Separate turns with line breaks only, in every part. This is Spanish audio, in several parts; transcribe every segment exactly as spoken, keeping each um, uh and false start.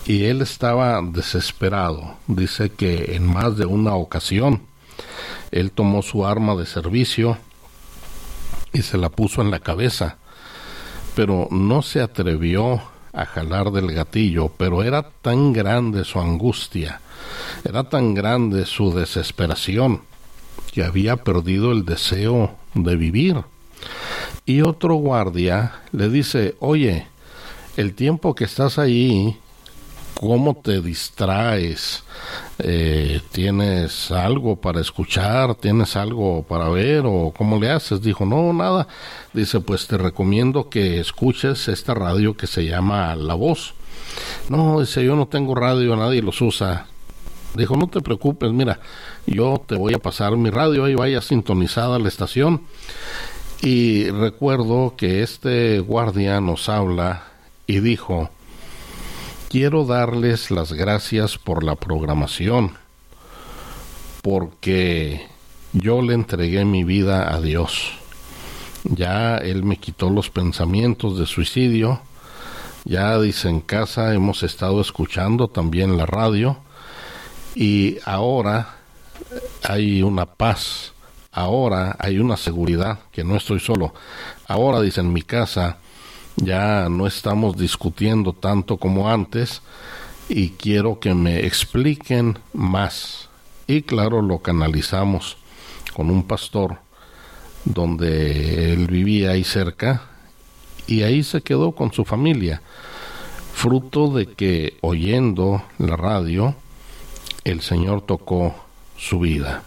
y él estaba desesperado. Dice que en más de una ocasión él tomó su arma de servicio y se la puso en la cabeza, pero no se atrevió a jalar del gatillo. Pero era tan grande su angustia, era tan grande su desesperación, que había perdido el deseo de vivir. Y otro guardia le dice: oye, el tiempo que estás ahí, ¿cómo te distraes? Eh, ¿Tienes algo para escuchar? ¿Tienes algo para ver? ¿O cómo le haces? Dijo: no, nada. Dice: pues te recomiendo que escuches esta radio que se llama La Voz. No, dice: yo no tengo radio, nadie los usa. Dijo: no te preocupes, mira, yo te voy a pasar mi radio, ahí vaya sintonizada la estación. Y recuerdo que este guardia nos habla y dijo: quiero darles las gracias por la programación, porque yo le entregué mi vida a Dios. Ya Él me quitó los pensamientos de suicidio. Ya, dice, en casa hemos estado escuchando también la radio, y ahora hay una paz, ahora hay una seguridad, que no estoy solo. Ahora, dice, en mi casa ya no estamos discutiendo tanto como antes, y quiero que me expliquen más. Y claro, lo canalizamos con un pastor donde él vivía ahí cerca, y ahí se quedó con su familia, fruto de que, oyendo la radio, el Señor tocó su vida.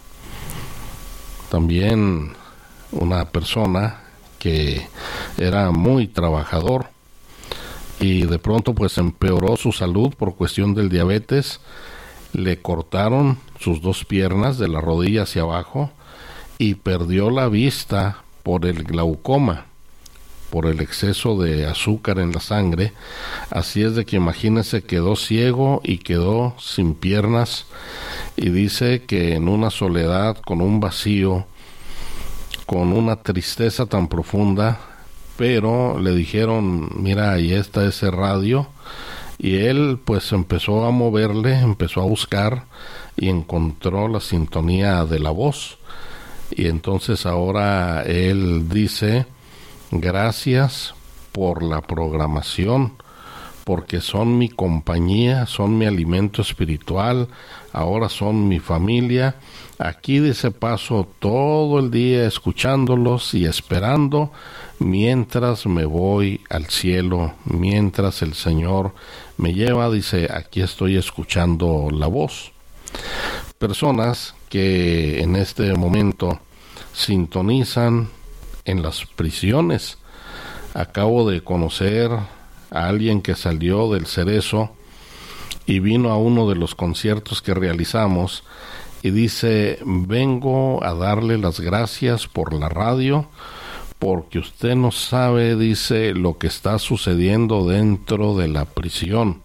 También una persona que era muy trabajador y de pronto pues empeoró su salud por cuestión del diabetes. Le cortaron sus dos piernas de la rodilla hacia abajo y perdió la vista por el glaucoma, por el exceso de azúcar en la sangre. Así es de que imagínese, quedó ciego y quedó sin piernas, y dice que en una soledad, con un vacío, con una tristeza tan profunda. Pero le dijeron: mira, ahí está ese radio, y él pues empezó a moverle, empezó a buscar y encontró la sintonía de La Voz. Y entonces ahora él dice: gracias por la programación, porque son mi compañía, son mi alimento espiritual, ahora son mi familia. Aquí, dice, paso todo el día escuchándolos y esperando mientras me voy al cielo, mientras el Señor me lleva. Dice: aquí estoy escuchando La Voz. Personas que en este momento sintonizan en las prisiones. Acabo de conocer a alguien que salió del Cerezo y vino a uno de los conciertos que realizamos, y dice: vengo a darle las gracias por la radio, porque usted no sabe, dice, lo que está sucediendo dentro de la prisión.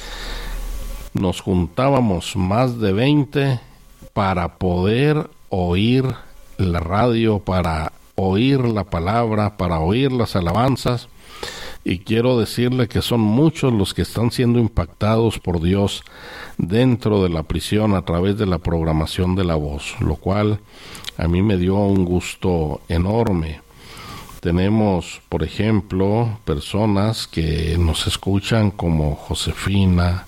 Nos juntábamos más de veinte para poder oír la radio, para oír la palabra, para oír las alabanzas, y quiero decirle que son muchos los que están siendo impactados por Dios dentro de la prisión a través de la programación de La Voz, lo cual a mí me dio un gusto enorme. Tenemos, por ejemplo, personas que nos escuchan como Josefina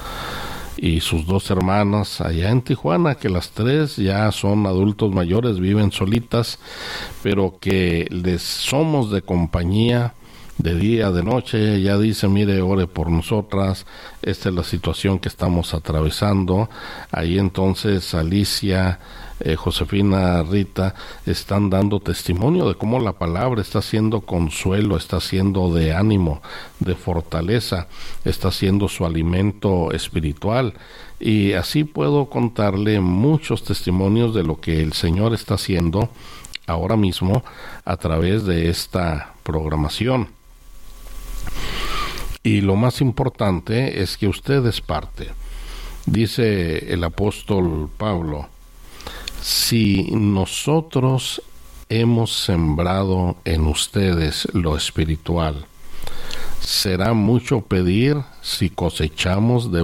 y sus dos hermanas allá en Tijuana, que las tres ya son adultos mayores, viven solitas, pero que les somos de compañía de día, de noche. Ya dice: mire, ore por nosotras, esta es la situación que estamos atravesando. Ahí entonces Alicia, eh, Josefina, Rita están dando testimonio de cómo la palabra está siendo consuelo, está siendo de ánimo, de fortaleza, está siendo su alimento espiritual. Y así puedo contarle muchos testimonios de lo que el Señor está haciendo ahora mismo a través de esta programación. Y lo más importante es que usted es parte. Dice el apóstol Pablo: si nosotros hemos sembrado en ustedes lo espiritual, será mucho pedir si cosechamos de